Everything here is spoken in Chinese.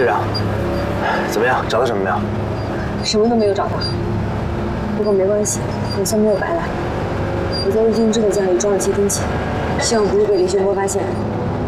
队长，怎么样？找到什么没有？ 什么都没有找到。不过没关系，我算没有白来。我在魏静之的家里装了窃听器，希望不会被林轩波发现。